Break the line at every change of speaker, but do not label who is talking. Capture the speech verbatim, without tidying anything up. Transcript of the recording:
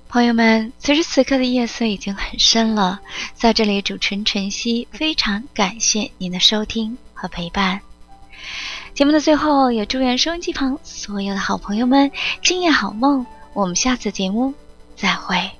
朋友们，此时此刻的夜色已经很深了，在这里主持人晨曦非常感谢您的收听和陪伴。节目的最后，也祝愿收音机旁所有的好朋友们今夜好梦，我们下次节目再会。